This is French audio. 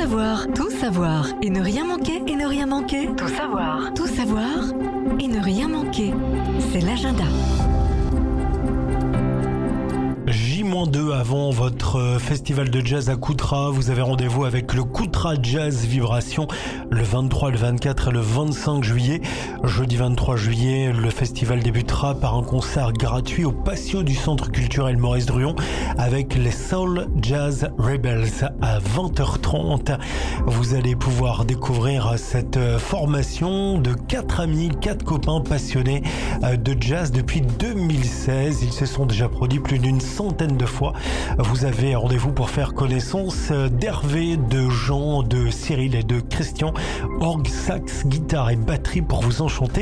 savoir et ne rien manquer, et ne rien manquer. Tout savoir et ne rien manquer. C'est l'agenda. J-2 avant votre festival de jazz à Coutras. Vous avez rendez-vous avec le Coutras Jazz Vibration le 23, le 24 et le 25 juillet. Jeudi 23 juillet, le festival débutera par un concert gratuit au patio du Centre culturel Maurice Druon avec les Soul Jazz Rebels à 20h30. Vous allez pouvoir découvrir cette formation de 4 amis, 4 copains passionnés de jazz depuis 2016. Ils se sont déjà produits plus d'une centaine de fois. Vous avez rendez-vous pour faire connaissance d'Hervé, de Jean, de Cyril et de Christian. Orgue, sax, guitare et batterie pour vous enchanter